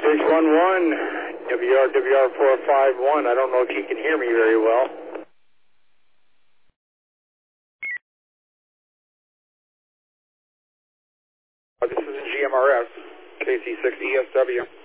611, WR 451. I don't know if you can hear me very well. This is GMRS, KC6ESW.